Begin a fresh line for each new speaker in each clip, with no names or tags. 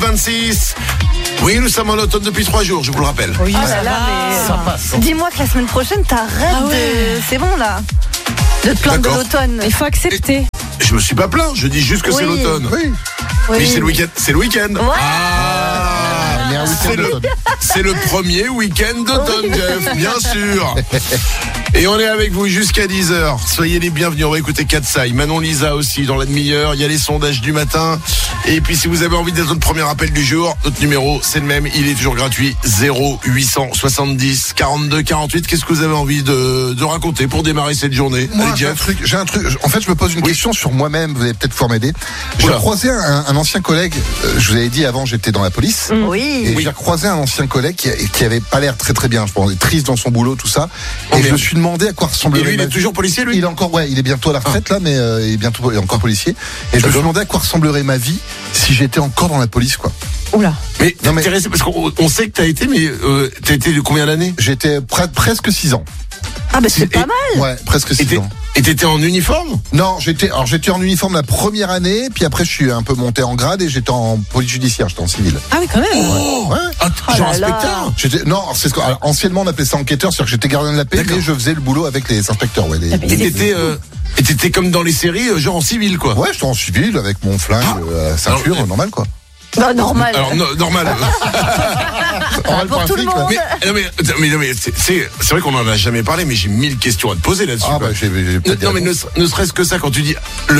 26. Oui, nous sommes en automne depuis 3 jours, je vous le rappelle.
Oui,
Oh là là, mais
ça passe.
dis-moi que la semaine prochaine, t'arrêtes de... C'est bon, là. De te plaindre de
D'accord.
l'automne.
Il faut accepter.
Je me suis pas plaint, je dis juste que c'est
Oui.
l'automne.
Oui.
Oui.
Mais c'est le week-end. C'est le week-end.
Ouais.
Mais un
C'est
week-end
le,
d'automne.
c'est le premier week-end d'automne, Jeff, bien sûr. Et on est avec vous jusqu'à 10h. Soyez les bienvenus. On va écouter Katsai, Manon Lisa aussi dans la demi-heure. Il y a les sondages du matin. Et puis si vous avez envie d'être notre premier appel du jour, notre numéro c'est le même. Il est toujours gratuit. 0870 42 48. Qu'est-ce que vous avez envie de raconter pour démarrer cette journée?
Moi,
Allez, Jeff.
j'ai un truc. En fait, je me pose une question sur moi-même. Vous allez peut-être pouvoir m'aider. J'ai
Oula.
croisé un ancien collègue. Je vous avais dit avant, j'étais dans la police.
Oui.
Et j'ai croisé un ancien collègue qui avait pas l'air très très bien. Je pense, triste dans son boulot, tout ça.
Oh,
Et je
merde.
me suis demandé à quoi
Et
ressemblerait.
lui, il
ma
est
vie.
toujours policier, lui?
Il est encore, ouais, il est bientôt à la retraite là, mais il est encore policier. Et je me suis
D'accord.
demandé à quoi ressemblerait ma vie si j'étais encore dans la police, quoi.
Oula.
Mais t'es
Non, mais-
intéressé parce qu'on sait que t'as été, mais t'as été de combien d'années?
J'étais presque 6 ans.
Ah, bah c'est
Et-
pas mal.
Ouais, presque 6 ans.
Et t'étais en uniforme?
Non, j'étais en uniforme la première année, puis après je suis un peu monté en grade et j'étais en police judiciaire, j'étais en civil.
Ah oui, quand même.
Oh,
Ouais.
Oh
genre
là là.
inspecteur.
Non, c'est ce alors, anciennement on appelait ça enquêteur, c'est-à-dire que j'étais gardien de la paix,
D'accord.
mais je faisais le boulot avec les inspecteurs. Ouais,
Ah, mais-
Et t'étais comme dans les séries, genre en civil, quoi.
ouais, j'étais en civil avec mon flingue, ceinture,
Alors,
normal quoi.
Bah, normal.
Alors normal.
Normal
pour
un
tout le
flic,
monde.
mais c'est vrai qu'on en a jamais parlé, mais j'ai 1000 questions à te poser là-dessus.
Ah
quoi.
bah j'ai peut-être des
Non mais
réponses.
ne serait-ce que ça, quand tu dis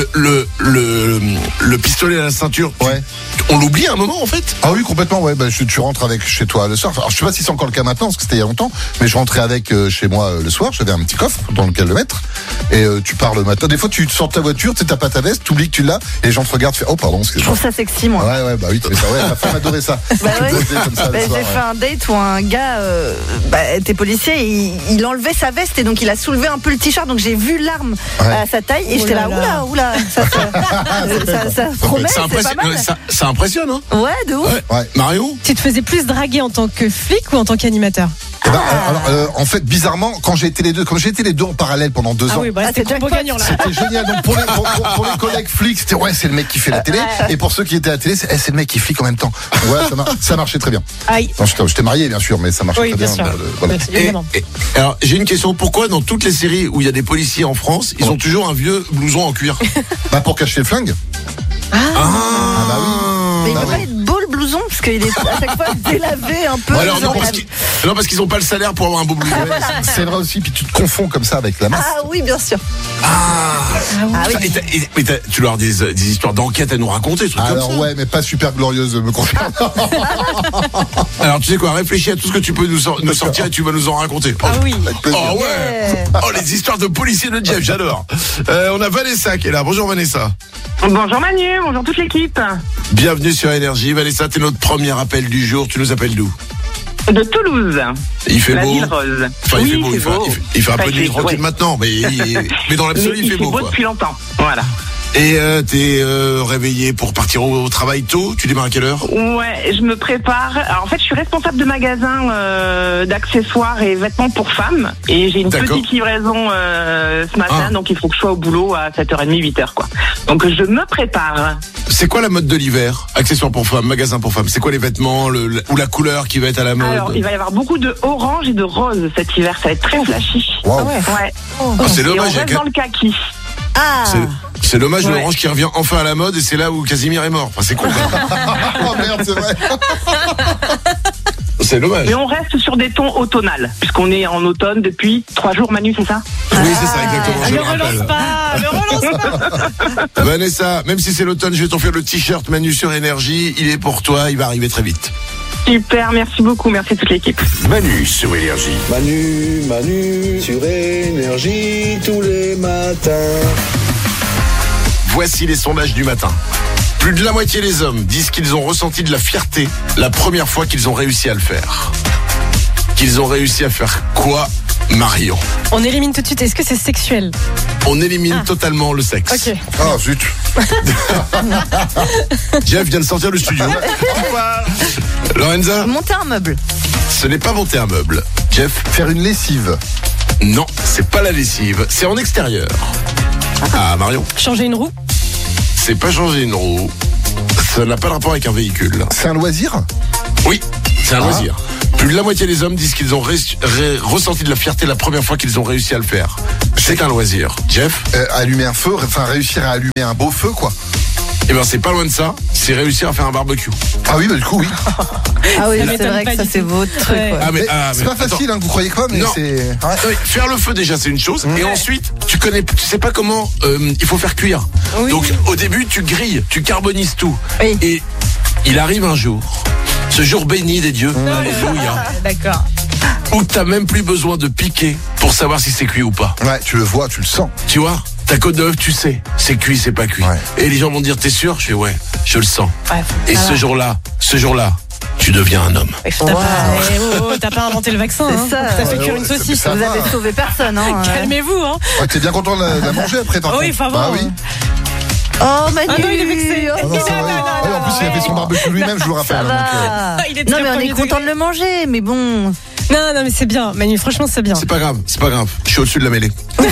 le pistolet à la ceinture,
Ouais.
on l'oublie à un moment en fait.
Ah oui, complètement, ouais. Bah, tu rentres avec chez toi le soir. Alors, je sais pas si c'est encore le cas maintenant, parce que c'était il y a longtemps, mais je rentrais avec chez moi le soir. J'avais un petit coffre dans lequel le mettre. Et tu pars le matin. Des fois, tu sors de ta voiture, tu t'as pas ta veste, tu oublies que tu l'as, et les gens te regardent, tu fais, oh pardon,
Je
excuse-moi.
trouve ça sexy, moi.
Ouais, bah oui, tu fais ça. Ouais, ma femme adorait ça.
Bah ouais.
Poser comme ça le
Bah,
soir,
j'ai
ouais.
fait un date où un gars était policier et il enlevait sa veste et donc il a soulevé un peu le t-shirt, donc j'ai vu l'arme
Ouais.
à sa taille et
Oh
j'étais
là
là,
là.
oula, ça promet, c'est pas mal.
Ça impressionne, hein.
Ouais, de ouf.
Ouais.
Marion.
Tu te faisais plus draguer en tant que flic ou en tant qu'animateur?
Eh ben, alors, en fait, bizarrement, quand j'ai été les deux, comme j'ai été les deux en parallèle pendant 2
Ah
ans,
oui, bah
Ah,
c'était
c'est
combo
jackpot.
gagnant là.
c'était génial. Donc pour les collègues flics, c'était ouais, c'est le mec qui fait la télé. Et pour ceux qui étaient à la télé, c'est le mec qui flic en même temps. Donc, voilà, ça marchait très bien.
Aïe.
Non, j'étais marié bien sûr, mais ça marchait
Oui,
très
bien
bien.
sûr.
Voilà.
Oui, évidemment.
Alors j'ai une question. Pourquoi dans toutes les séries où il y a des policiers en France, ils ont toujours un vieux blouson en cuir?
Bah pour cacher le flingue.
Ah
bah oui.
Mais il
Bah
peut
oui.
pas être beau le blouson parce qu'il est à chaque fois délavé un peu.
Alors, non,
genre,
parce qu'ils ont pas le salaire pour avoir un beau blouson.
C'est vrai aussi, puis tu te confonds comme ça avec la masse.
Ah oui, bien sûr.
Ah
oui.
Mais tu dois avoir des histoires d'enquête à nous raconter, des trucs
Alors
comme ça.
ouais, mais pas super glorieuse me concernant.
Alors tu sais quoi, réfléchis à tout ce que tu peux nous sortir et tu vas nous en raconter.
Ah oui.
Oh ouais. Oh les histoires de policiers de Jeff, j'adore. On a Vanessa qui est là. Bonjour Vanessa.
Bonjour Manu, bonjour toute l'équipe.
Bienvenue sur Énergie. Vanessa, t'es notre premier appel du jour. Tu nous appelles d'où?
De Toulouse,
Il fait
la
beau.
ville rose.
Enfin, il
Oui,
fait beau.
c'est beau.
Il fait un
Enfin,
peu de
il
nuit
fait-
tranquille
ouais.
maintenant, mais dans l'absolu, il fait beau
beau
quoi.
depuis longtemps. Voilà.
Et t'es réveillé pour partir au travail tôt. Tu démarres à quelle heure?
Ouais, je me prépare. Alors en fait, je suis responsable de magasin d'accessoires et vêtements pour femmes. Et j'ai une
D'accord.
petite livraison ce matin,
Ah.
donc il faut que je sois au boulot à 7h30, 8h quoi. Donc je me prépare.
C'est quoi la mode de l'hiver? Accessoires pour femmes, magasin pour femmes. C'est quoi les vêtements ou la couleur qui va être à la mode?
Alors il va y avoir beaucoup de orange et de rose cet hiver, ça va être très flashy.
Wow.
Ouais.
Ah, c'est
Et on
dommage.
reste dans le kaki.
Ah,
C'est dommage,
Ouais.
l'orange qui revient enfin à la mode et c'est là où Casimir est mort. Enfin, c'est con.
Oh merde, c'est vrai.
C'est dommage.
Mais on reste sur des tons automnales, puisqu'on est en automne depuis 3 jours, Manu, c'est ça?
Oui, c'est ça, exactement. Je
Ne
le
relance
rappelle.
pas, ne relance pas.
Vanessa, même si c'est l'automne, je vais t'offrir le t-shirt Manu sur Énergie. Il est pour toi, il va arriver très vite.
Super, merci beaucoup, merci toute l'équipe.
Manu sur Énergie.
Manu, sur Énergie, tous les matins.
Voici les sondages du matin. Plus de la moitié des hommes disent qu'ils ont ressenti de la fierté la première fois qu'ils ont réussi à le faire. Qu'ils ont réussi à faire quoi, Marion?
On élimine tout de suite. Est-ce que c'est sexuel?
On élimine totalement le sexe.
Ok.
Ah zut.
Jeff vient de sortir du studio. Au revoir. Lorenza,
monter un meuble.
ce n'est pas monter un meuble. Jeff,
Faire une lessive.
non, c'est pas la lessive, c'est en extérieur. Ah, Marion,
Changer une roue?
c'est pas changer une roue. Ça n'a pas de rapport avec un véhicule.
C'est un loisir?
Oui, c'est un loisir. Plus de la moitié des hommes disent qu'ils ont ressenti de la fierté la première fois qu'ils ont réussi à le faire. C'est un loisir. Jeff?
Allumer un feu, enfin réussir à allumer un beau feu, quoi.
Eh ben c'est pas loin de ça, c'est réussir à faire un barbecue.
Ah oui, bah du coup, oui.
Ah oui,
Ça
c'est
m'étonne
vrai
pas
que ça
du
c'est
tout.
votre truc.
Ouais.
Ouais.
C'est pas facile, hein, vous croyez quoi, mais
Non.
c'est... Ouais.
Oui, faire le feu déjà c'est une chose, et ensuite tu sais pas comment il faut faire cuire.
Oui.
Donc au début tu grilles, tu carbonises tout,
Oui.
et il arrive un jour, ce jour béni des dieux, alléluia,
D'accord.
où t'as même plus besoin de piquer pour savoir si c'est cuit ou pas.
Ouais, tu le vois, tu le sens.
Tu vois, ta côte d'œuf, tu sais, c'est cuit, c'est pas cuit.
Ouais.
Et les gens vont dire, t'es sûr? Je fais ouais, je le sens.
Ouais,
Et
ça
ce
va.
jour-là, tu deviens un homme.
T'as pas inventé le vaccin,
C'est
hein.
ça.
T'as fait
Ouais,
cuire
ouais,
une
ça-
saucisse.
ça
Vous
va.
avez sauvé personne, hein.
Calmez-vous, hein.
Ouais, t'es bien content de la manger après, par
Oui,
contre.
enfin bon.
Ah oui.
Oh, Manu.
Ah non, il est vexé.
Oh,
Ah non, ça va. Ouais, en plus, il a fait son barbecue lui-même, je vous rappelle.
ça
hein, donc,
va.
Il est
Non,
très
mais on est
premier
content
degré.
de le manger, mais bon.
Non, mais c'est bien. Manu, franchement, c'est bien.
C'est pas grave. Je suis au-dessus de la mêlée.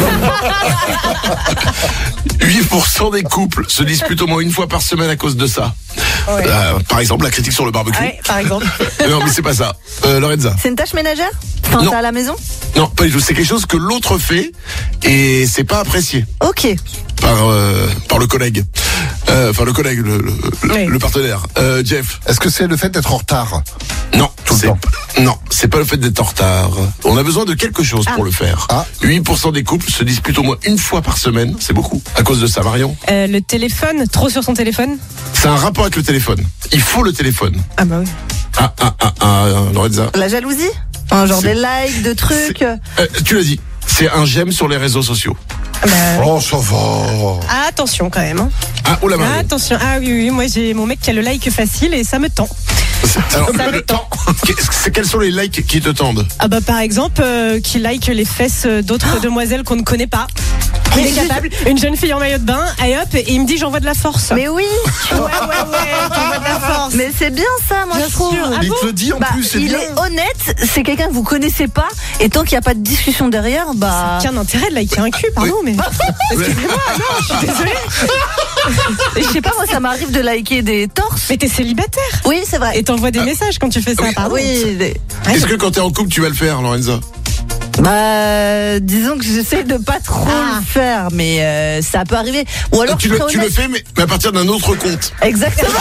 8% des couples se disputent au moins une fois par semaine à cause de ça.
Ouais.
Par exemple, la critique sur le barbecue.
Ouais, par exemple.
Non, mais c'est pas ça. Lorenza?
C'est une tâche ménagère? Enfin,
Non.
ça à la maison?
Non, pas du tout. C'est quelque chose que l'autre fait et c'est pas apprécié
Ok.
par le collègue. Enfin, le collègue,
Oui.
le partenaire. Jeff?
Est-ce que c'est le fait d'être en retard?
Non,
Tout le temps.
Non, c'est pas le fait d'être en retard. On a besoin de quelque chose pour le faire.
Ah.
8% des couples se disputent au moins une fois par semaine. C'est beaucoup. À cause de ça, Marion?
Le téléphone, trop sur son téléphone.
C'est un rapport avec le téléphone. Il faut le téléphone.
Ah bah oui.
Lorenza?
La jalousie? Un genre
C'est-
des likes, de trucs.
Tu l'as dit. C'est un j'aime sur les réseaux sociaux.
Ah bah,
Oh, ça va.
attention quand même. Hein.
Ah, oh la Marion.
Attention. Ah oui, moi j'ai mon mec qui a le like facile et ça me tend.
Alors,
Ça me tend.
quels sont les likes qui te tendent?
Ah bah par exemple, qui like les fesses d'autres demoiselles qu'on ne connaît pas. Il est capable. Une jeune fille en maillot de bain, et hop, et il me dit j'envoie de la force.
Mais oui.
ouais, t'envoies de la force.
Mais c'est bien ça, moi,
Bien
je trouve.
sûr. Ah
Il
bon
te le dit en
Bah,
plus, c'est
il
bien.
est honnête, c'est quelqu'un que vous connaissez pas, et tant qu'il n'y a pas de discussion derrière, bah.
Quel intérêt de liker un cul, pardon, mais. Excusez-moi, non, je suis désolée.
Et je sais pas, moi, ça m'arrive de liker des torses.
Mais t'es célibataire.
Oui, c'est vrai.
Et t'envoies des messages quand tu fais ça,
oui.
pardon.
Oui,
Ouais,
Est-ce que quand t'es en couple, tu vas le faire, Lorenza?
bah, disons que j'essaie de pas trop le faire, mais ça peut arriver. Ou alors,
Tu
je
le
serais honnête.
fais, mais à partir d'un autre compte.
Exactement.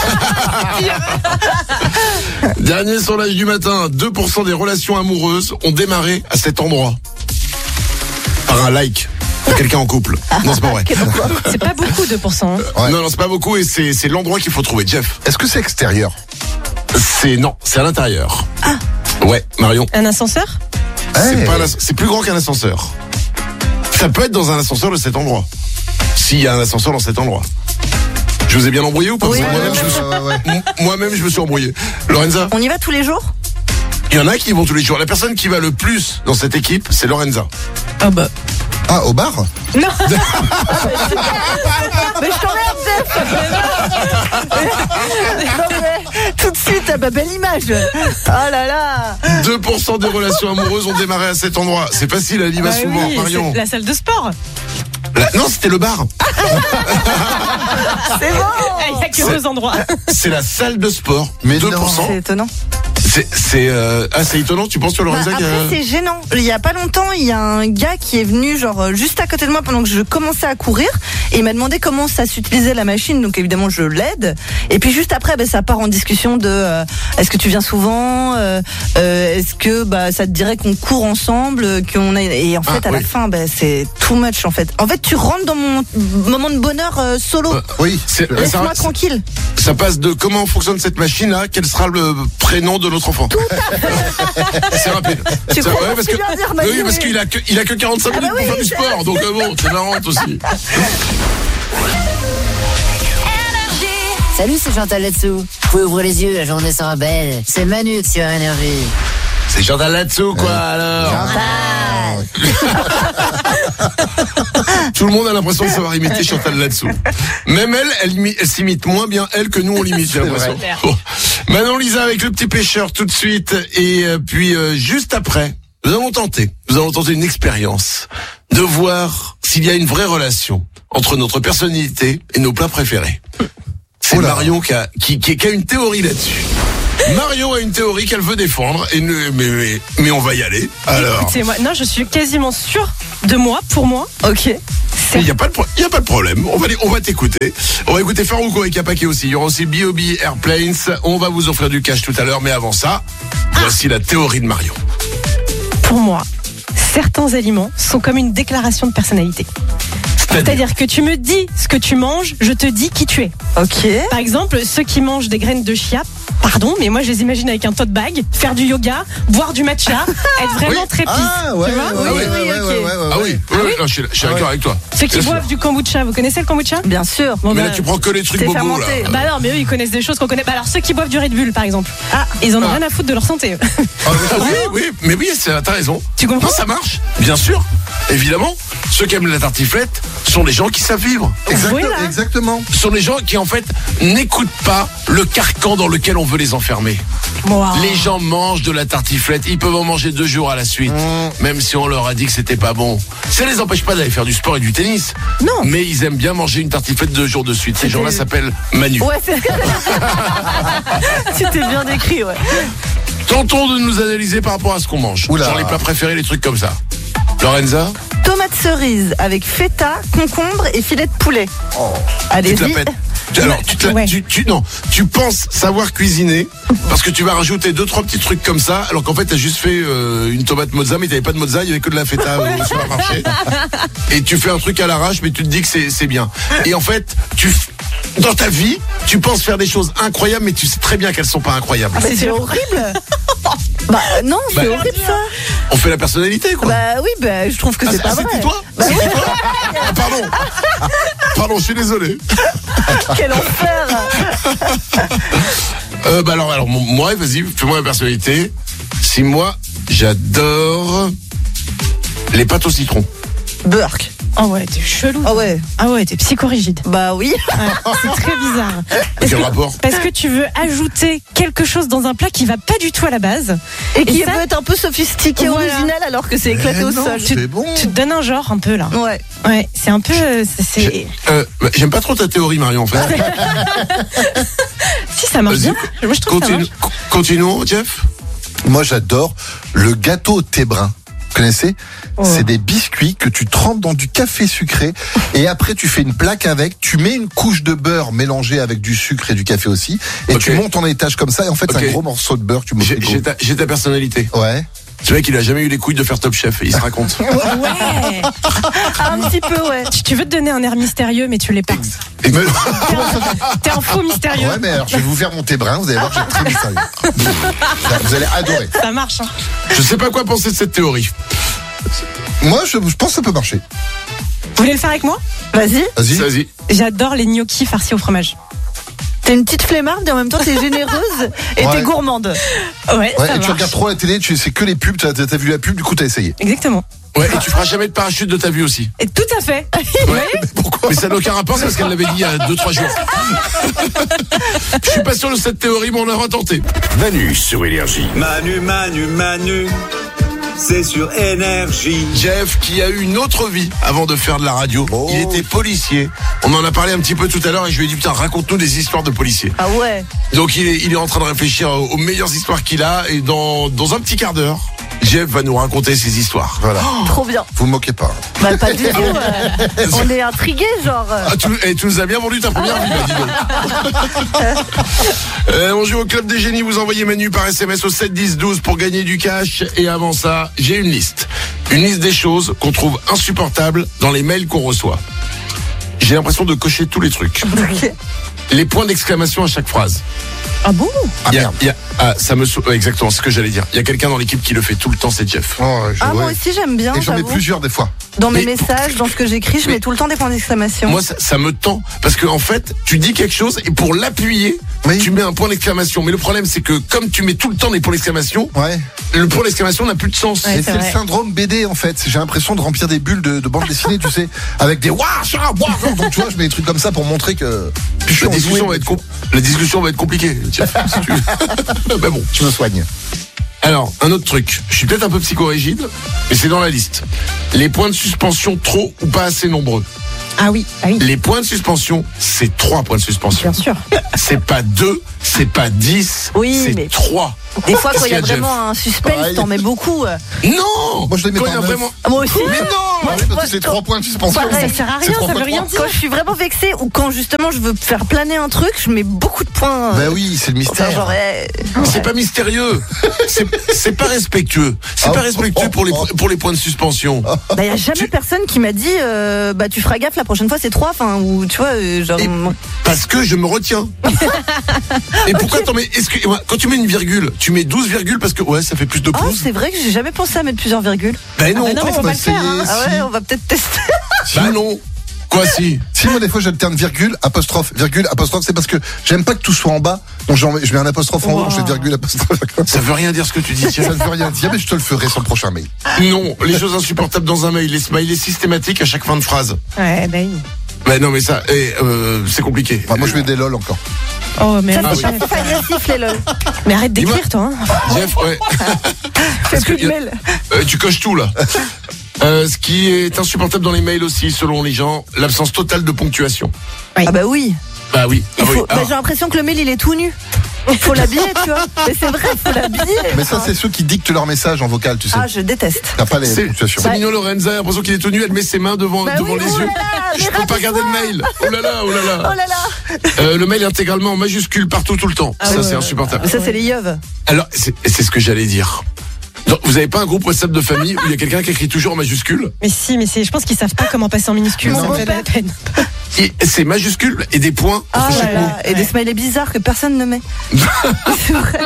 Dernier sondage du matin, 2% des relations amoureuses ont démarré à cet endroit. Par un like de quelqu'un en couple. Non, c'est pas vrai.
C'est pas beaucoup, 2%. Hein.
Ouais.
Non, c'est pas beaucoup et c'est l'endroit qu'il faut trouver. Jeff?
Est-ce que c'est extérieur?
Non, c'est à l'intérieur. Ouais, Marion.
Un ascenseur?
C'est plus grand qu'un ascenseur. Ça peut être dans un ascenseur de cet endroit. S'il y a un ascenseur dans cet endroit. Je vous ai bien embrouillé ou pas?
Oui,
Parce que
Ouais.
moi-même, je me suis embrouillé. Lorenza?
On y va tous les jours?
Il y en a qui vont tous les jours. La personne qui va le plus dans cette équipe, c'est Lorenza.
Ah bah.
Ah, au bar?
Non.
Mais je t'enlève, Jeff. Non, mais tout de suite, bah, belle image. Oh là là.
2% des relations amoureuses ont démarré à cet endroit. C'est facile, elle y va
Bah
souvent,
oui,
Marion.
c'est la salle de sport.
Non, c'était le bar.
C'est bon.
Il n'y a que deux endroits.
C'est la salle de sport.
Mais
2%.
non.
C'est étonnant.
C'est étonnant. Tu penses, toi,
Bah,
Lorenza,
après, c'est gênant. Il y a pas longtemps, il y a un gars qui est venu genre juste à côté de moi pendant que je commençais à courir et il m'a demandé comment ça s'utilisait la machine. Donc évidemment, je l'aide. Et puis juste après, bah, ça part en discussion de est-ce que tu viens souvent, est-ce que bah ça te dirait qu'on court ensemble, qu'on a... Et en fait, à la
oui.
fin, bah, c'est too much en fait. En fait, tu rentres dans mon moment de bonheur solo.
Oui.
Laisse-moi tranquille.
Ça passe de comment fonctionne cette machine-là, quel sera le prénom de notre enfant. C'est rapide.
Tu
C'est-
crois
ouais, parce
que
que,
tu viens dire, Manu,
oui, parce qu'il a que 45 minutes
bah oui,
pour faire du
c'est-
sport. Donc bon, c'est marrant aussi.
Salut, c'est Chantal là-dessous. Vous pouvez ouvrir les yeux, la journée sera belle. C'est Manu sur Énergie.
C'est Chantal là-dessous, quoi, alors. Tout le monde a l'impression de savoir imiter Chantal là-dessous. Même elle s'imite moins bien elle que nous on l'imite, j'ai l'impression. Bon. Manon Lisa avec le petit pêcheur tout de suite et puis juste après, nous allons tenter une expérience de voir s'il y a une vraie relation entre notre personnalité et nos plats préférés. C'est
Oula.
Marion qui a une théorie là-dessus. Marion a une théorie qu'elle veut défendre, mais on va y aller. Alors,
Écoutez-moi, non, je suis quasiment sûre de moi, pour moi.
Ok.
il n'y a pas de problème. On va t'écouter. On va écouter Farouko et Kapaki aussi. Il y aura aussi B.O.B. Airplanes. On va vous offrir du cash tout à l'heure, mais avant ça, voici la théorie de Marion.
Pour moi, certains aliments sont comme une déclaration de personnalité. C'est-à-dire que tu me dis ce que tu manges, je te dis qui tu es.
Ok.
Par exemple, ceux qui mangent des graines de chia, pardon, mais moi je les imagine avec un tote bag, faire du yoga, boire du matcha, être vraiment très pisse.
Ah ouais,
tu vois
Ah oui, non, je suis d'accord avec toi.
Ceux qui
Bien sûr.
boivent du kombucha, vous connaissez le kombucha?
Bien sûr.
Bon,
Mais
bah,
là, tu prends que les trucs
c'est
bobos, là.
fermenté.
bah non, mais eux ils connaissent des choses qu'on connaît. Bah alors ceux qui boivent du Red Bull par exemple, ils en ont rien à foutre de leur santé.
Mais oui, t'as raison.
Tu comprends?
Non, ça marche, bien sûr, évidemment. Ceux qui aiment la tartiflette sont les gens qui savent vivre.
Voilà.
Exactement.
Ce sont les gens qui, en fait, n'écoutent pas le carcan dans lequel on veut les enfermer.
Wow.
Les gens mangent de la tartiflette, ils peuvent en manger 2 jours à la suite, même si on leur a dit que c'était pas bon. Ça les empêche pas d'aller faire du sport et du tennis.
Non.
Mais ils aiment bien manger une tartiflette 2 jours de suite. Ces gens-là s'appellent Manu.
Ouais, c'est C'était bien décrit, ouais.
Tentons de nous analyser par rapport à ce qu'on mange.
Oula.
Genre les plats préférés, les trucs comme ça. Lorenza,
Tomate cerise avec feta, concombre et filet de poulet.
tu te la
Allez-y.
pètes. Alors,
Ouais.
tu penses savoir cuisiner parce que tu vas rajouter 2-3 petits trucs comme ça, alors qu'en fait t'as juste fait une tomate mozza, mais t'avais pas de mozza, il y avait que de la feta au supermarché. Et tu fais un truc à l'arrache, mais tu te dis que c'est bien. Et en fait, dans ta vie, tu penses faire des choses incroyables, mais tu sais très bien qu'elles sont pas incroyables.
Ah, c'est horrible. Bah non, c'est
Bah,
horrible ça.
On fait la personnalité, quoi.
Bah oui, bah je trouve que c'est pas vrai.
C'était toi
Bah oui,
Ah, pardon, je suis désolé.
quel enfer.
Alors moi, vas-y, fais-moi la personnalité. Si moi, j'adore les pâtes au citron.
Burk.
Ah ouais, t'es chelou.
Ah ouais.
Ah ouais, t'es psychorigide.
Bah oui.
Ouais, c'est très bizarre.
Quel rapport?
Parce que tu veux ajouter quelque chose dans un plat qui va pas du tout à la base.
Et qui
ça,
peut être un peu sophistiqué,
Voilà.
original, alors que c'est éclaté au
non,
sol.
c'est bon.
Tu te donnes un genre un peu là.
Ouais.
Ouais, c'est un peu. C'est-
J'aime pas trop ta théorie, Marion, en fait.
Si ça marche
Vas-y,
bien. Moi je trouve que ça marche.
Continuons, Jeff.
Moi, j'adore le gâteau au thé brun. Vous connaissez? C'est des biscuits que tu trempes dans du café sucré et après tu fais une plaque avec, tu mets une couche de beurre mélangée avec du sucre et du café aussi et
Ok.
tu montes en étage comme ça et en fait c'est
Ok.
un gros morceau de beurre que tu mets au frigo.
J'ai ta personnalité.
Ouais.
Ce mec, il a jamais eu les couilles de faire Top Chef, et il se raconte.
Ouais.
Un petit peu, ouais.
Tu veux te donner un air mystérieux, mais tu l'es pas.
Et-
T'es un faux mystérieux.
Ouais, mais alors je vais vous faire mon thé brun, vous allez voir que j'ai très mystérieux. Vous allez adorer.
Ça marche. Hein.
Je sais pas quoi penser de cette théorie.
Moi, je pense que ça peut marcher.
Vous voulez le faire avec moi?
Vas-y.
Vas-y.
Vas-y.
J'adore les gnocchis farcis au fromage.
T'es une petite flemmarde et en même temps t'es généreuse et
Ouais.
t'es gourmande.
Ouais,
Ouais,
ça
et tu
marche.
regardes trop la télé, c'est que les pubs, t'as vu la pub, du coup t'as essayé.
Exactement.
Ouais, et tu feras jamais de parachute de ta vie aussi.
Et tout à fait.
Ouais. Mais ça n'a aucun rapport, c'est parce qu'elle l'avait dit il y a 2-3 jours. Je suis pas sûr de cette théorie, mais on aura tenté.
Manu sur Énergie.
Manu, c'est sur Énergie.
Jeff, qui a eu une autre vie avant de faire de la radio.
Oh.
Il était policier. On en a parlé un petit peu tout à l'heure et je lui ai dit, putain, raconte-nous des histoires de policiers.
Ah ouais.
Donc il est en train de réfléchir aux meilleures histoires qu'il a et dans un petit quart d'heure, Jeff va nous raconter ses histoires.
Voilà.
Trop bien.
Vous me moquez pas.
Bah pas du tout. On est intrigués, genre.
Ah, tu nous as bien vendu ta première vie, bah, dis donc. On joue au Club des Génies, vous envoyez Manu par SMS au 7 10 12 pour gagner du cash. Et avant ça, j'ai une liste. Une liste des choses qu'on trouve insupportables dans les mails qu'on reçoit. J'ai l'impression de cocher tous les trucs.
Ok.
Les points d'exclamation à chaque phrase.
Ah bon?
Ah merde.
Exactement, c'est ce que j'allais dire. Il y a quelqu'un dans l'équipe qui le fait tout le temps, c'est Jeff.
Oh,
Ah moi
ouais.
aussi j'aime bien.
Et j'en mets
j'avoue.
plusieurs des fois.
Dans mes
Mais-
messages, dans ce que j'écris, je mets tout le temps des points d'exclamation.
Moi, ça me tend. Parce que, en fait, tu dis quelque chose et pour l'appuyer,
Oui.
tu mets un point d'exclamation. Mais le problème, c'est que comme tu mets tout le temps des points d'exclamation,
Ouais.
le point d'exclamation n'a plus de sens.
Ouais,
Et
c'est
c'est le
vrai.
syndrome BD en fait. J'ai l'impression de remplir des bulles de bande dessinée, tu sais, avec des waouh, donc tu vois, je mets des trucs comme ça pour montrer que je suis
La discussion,
enjoué.
la discussion va être compliquée. Jeff, si tu veux. Mais bon.
Je me soigne.
Alors, un autre truc. Je suis peut-être un peu psychorigide, mais c'est dans la liste. Les points de suspension trop ou pas assez nombreux.
Ah oui,
Les points de suspension, c'est 3 points de suspension.
bien sûr.
C'est pas 2, c'est pas 10,
Oui,
c'est
mais-
3.
Des fois, quand il y a
Qu'est-ce qu'il y a,
vraiment un suspense,
Pareil.
t'en mets beaucoup.
Non.
Moi, je les mets
Quand
pas
il y a
en neuf.
vraiment.
Moi aussi.
Mais non.
Ah oui, parce que c'est 3 points de suspension.
Pareil.
Ça sert à
C'est
rien,
trois
ça
fois
veut rien
trois.
dire.
Quand je suis vraiment vexée ou quand justement je veux faire planer un truc, je mets beaucoup de points.
Bah oui, c'est le
Enfin,
mystère.
genre,
C'est pas mystérieux. C'est pas respectueux. C'est
Ah,
pas respectueux pour les points de suspension.
bah, y a jamais personne qui m'a dit, bah, tu feras gaffe la prochaine fois, c'est 3, enfin, ou tu vois, genre.
Et- Parce que je me retiens. Et pourquoi t'en mets, quand tu mets une virgule, tu mets 12 virgules parce que ouais, ça fait plus de
Oh,
pouces.
c'est vrai que j'ai jamais pensé à mettre plusieurs virgules.
Ben non.
Ah bah non, mais faut
on va
pas le faire.
essayer.
Hein.
Ah ouais, on va peut-être tester.
Bah non. Quoi si?
Si moi des fois j'alterne virgule, apostrophe, c'est parce que j'aime pas que tout soit en bas. Donc je mets un apostrophe en haut,
Wow.
je fais virgule, apostrophe.
Ça veut rien dire ce que tu dis.
Ça
Tiens.
ne veut rien dire, mais je te le ferai sur le prochain mail.
Non, les choses insupportables dans un mail, les smileys systématiques à chaque fin de phrase.
Ouais, bah oui.
Ben non, mais ça, c'est compliqué.
Enfin, moi je mets des lol encore.
Oh, mais,
Ça,
Ah
c'est
oui.
pas agressif, les lol.
mais arrête
Dis-moi.
d'écrire, toi. Hein.
Jeff, ouais.
Fais
Parce
plus
que
de
y a-
mail.
Tu coches tout là. Ce qui est insupportable dans les mails aussi, selon les gens, l'absence totale de ponctuation.
Ah bah oui.
Bah oui.
Il
Ah oui.
faut, bah, j'ai l'impression que le mail, il est tout nu. Faut l'habiller, tu vois. Mais c'est vrai, faut l'habiller.
Mais ça c'est ceux qui dictent leur message en vocal, tu sais.
Ah, je déteste.
T'as pas les
C'est
situations.
c'est Mignon Lorenza, l'impression qu'il est tout nu, elle met ses mains devant,
Bah
devant
oui,
les
oh là
yeux.
là,
Je
mais
peux pas regarder le mail. Oh là là, oh là
Oh
là.
là là.
Le mail est intégralement en majuscule partout, tout le temps.
Ah
ça,
ouais,
c'est
ouais.
insupportable.
Ça, c'est les yeux.
Alors, c'est ce que j'allais dire. Donc, vous avez pas un groupe WhatsApp de famille où il y a quelqu'un qui écrit toujours en majuscule?
Mais si, mais je pense qu'ils savent pas comment passer en minuscule.
Mon
Ça me fait de la
beau-père.
peine.
Et c'est majuscule et des points
Ah
entre
là
chaque mot.
là. Et des smileys bizarres que personne ne met. C'est vrai.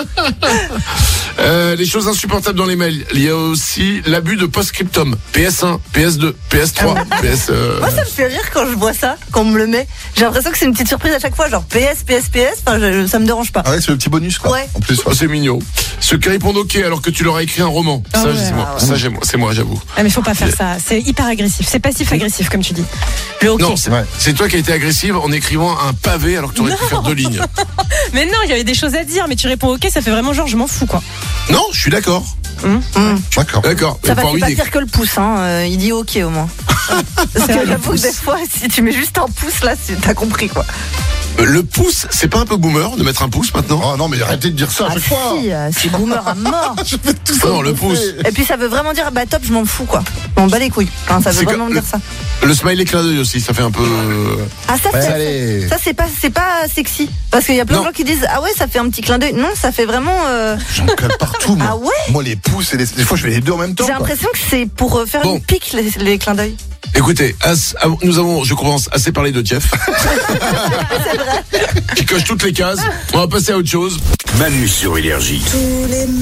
Les choses insupportables dans les mails. Il y a aussi l'abus de post-scriptum. PS1, PS2, PS3, PS.
Moi, ça me fait rire quand je vois ça, quand on me le met. J'ai l'impression que c'est une petite surprise à chaque fois, genre PS, PS, PS. Enfin, ça me dérange pas.
Ah ouais, c'est le petit bonus quoi.
Ouais.
En plus.
Oh, c'est mignon. Ceux qui répondent OK alors que tu leur as écrit un roman.
Ah
Ça,
ouais.
c'est moi.
Ah ouais.
Ça, c'est moi, j'avoue.
Ah, mais faut pas faire ça. C'est hyper agressif. C'est passif-agressif, comme tu dis. Le hockey.
Non,
Ouais.
c'est toi qui as été agressive en écrivant un pavé alors que tu aurais pu faire 2 lignes.
Mais non, il y avait des choses à dire, mais tu réponds OK, ça fait vraiment genre je m'en fous, quoi.
Non, je suis d'accord.
D'accord.
D'accord.
Ça
Pas
va
envie
pas
d'écrire.
pire que le pouce, hein. Il dit OK au moins. Parce que
vrai, le
j'avoue que
pouce.
des fois, si tu mets juste un pouce là, t'as compris quoi.
Le pouce, c'est pas un peu boomer de mettre un pouce maintenant?
Oh non, mais arrêtez de dire ça à
Ah
chaque fois.
si, c'est boomer à mort.
Je fais tout ça.
Non, le pouce.
Et puis ça veut vraiment dire bah top, je m'en fous quoi. Je m'en bats les couilles. Enfin, ça veut
C'est
vraiment
que-
dire ça.
Le smiley clin d'œil aussi, ça fait un peu.
Ah ça,
Ouais,
c'est-
allez.
ça c'est pas sexy. Parce qu'il y a plein
Non.
de gens qui disent ah ouais ça fait un petit clin d'œil. Non, ça fait vraiment.
J'en colle partout, moi.
Ah ouais.
Moi, les pouces et des fois, je fais les deux en même temps.
J'ai
quoi.
l'impression que c'est pour faire
Bon.
une pique les clins d'œil.
Écoutez, nous avons, je commence, assez parlé de Jeff. Qui coche toutes les cases. On va passer à autre chose.
Manu sur Énergie.